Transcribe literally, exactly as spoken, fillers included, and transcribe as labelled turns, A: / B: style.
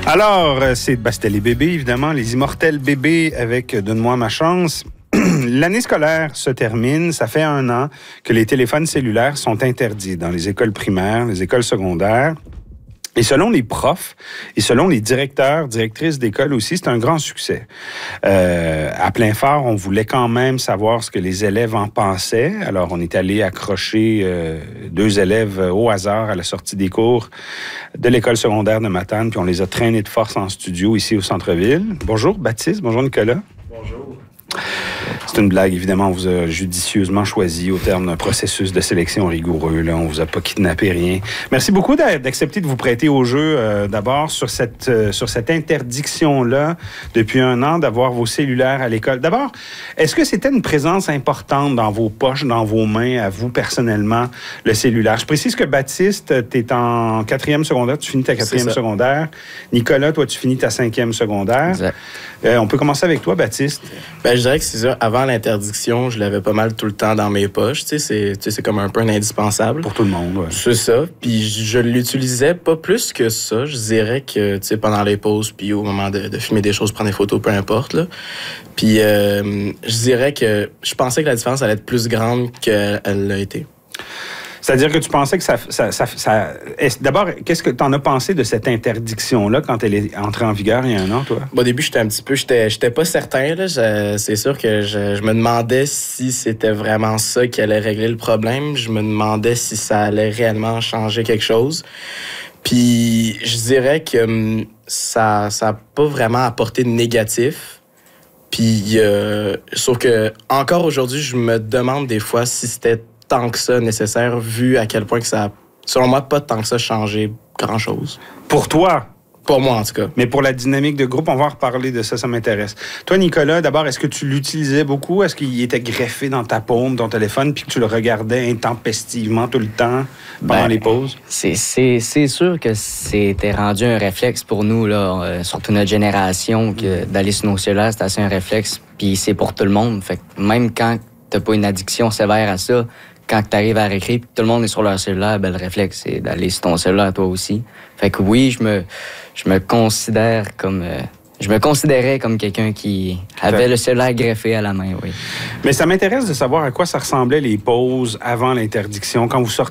A: Alors, c'est, ben, c'était les bébés, évidemment, les immortels bébés avec « Donne-moi ma chance ». L'année scolaire se termine. Ça fait un an que les téléphones cellulaires sont interdits dans les écoles primaires, les écoles secondaires. Et selon les profs et selon les directeurs, directrices d'école aussi, c'est un grand succès. Euh, à plein phare, on voulait quand même savoir ce que les élèves en pensaient. Alors, on est allé accrocher euh, deux élèves au hasard à la sortie des cours de l'école secondaire de Matane, puis on les a traînés de force en studio ici au centre-ville. Bonjour Baptiste, bonjour Nicolas.
B: Bonjour.
A: C'est une blague, évidemment, on vous a judicieusement choisi au terme d'un processus de sélection rigoureux. Là, on vous a pas kidnappé, rien. Merci beaucoup d'accepter de vous prêter au jeu, euh, d'abord, sur cette, euh, sur cette interdiction-là, depuis un an, d'avoir vos cellulaires à l'école. D'abord, est-ce que c'était une présence importante dans vos poches, dans vos mains, à vous, personnellement, le cellulaire? Je précise que Baptiste, tu es en quatrième secondaire, tu finis ta quatrième secondaire. Nicolas, toi, tu finis ta cinquième secondaire.
C: Exact.
A: Euh, on peut commencer avec toi, Baptiste.
B: Ben, je dirais que c'est ça. Avant l'interdiction, je l'avais pas mal tout le temps dans mes poches. Tu sais, c'est, tu sais, c'est comme un peu un indispensable.
A: Pour tout le monde, ouais.
B: C'est ça. Puis je, je l'utilisais pas plus que ça. Je dirais que, tu sais, pendant les pauses, puis au moment de, de filmer des choses, prendre des photos, peu importe, là. Puis euh, je dirais que je pensais que la différence allait être plus grande qu'elle l'a été.
A: C'est-à-dire que tu pensais que ça... ça, ça, ça est, d'abord, qu'est-ce que tu en as pensé de cette interdiction-là quand elle est entrée en vigueur il y a un an, toi?
B: Bon, au début, j'étais un petit peu... J'étais, j'étais pas certain, là. Je, c'est sûr que je, je me demandais si c'était vraiment ça qui allait régler le problème. Je me demandais si ça allait réellement changer quelque chose. Puis, je dirais que ça ça a pas vraiment apporté de négatif. Puis, euh, sauf que encore aujourd'hui, je me demande des fois si c'était tant que ça nécessaire, vu à quel point que ça a, selon moi, pas tant que ça changé grand-chose.
A: Pour toi?
B: Pour moi, en tout cas.
A: Mais pour la dynamique de groupe, on va en reparler de ça, ça m'intéresse. Toi, Nicolas, d'abord, est-ce que tu l'utilisais beaucoup? Est-ce qu'il était greffé dans ta paume, ton téléphone, puis que tu le regardais intempestivement tout le temps pendant ben, les pauses?
C: C'est, c'est, c'est sûr que c'était rendu un réflexe pour nous, là, euh, surtout notre génération, que d'aller sur nos cellulaires, c'est assez un réflexe, puis c'est pour tout le monde. Fait que même quand t'as pas une addiction sévère à ça, quand tu arrives à la récré et que tout le monde est sur leur cellulaire, ben, le réflexe, c'est d'aller sur ton cellulaire toi aussi. Fait que oui, je me, je me considère comme... Euh, je me considérais comme quelqu'un qui avait le cellulaire greffé à la main, oui.
A: Mais ça m'intéresse de savoir à quoi ça ressemblait les pauses avant l'interdiction. Quand vous sortiez